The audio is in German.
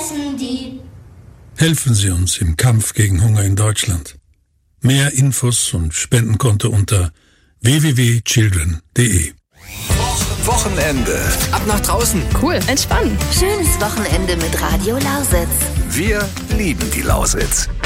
essen die. Helfen Sie uns im Kampf gegen Hunger in Deutschland. Mehr Infos und Spendenkonto unter www.children.de. Wochenende. Ab nach draußen. Cool, entspannen. Schönes Wochenende mit Radio Lausitz. Wir lieben die Lausitz.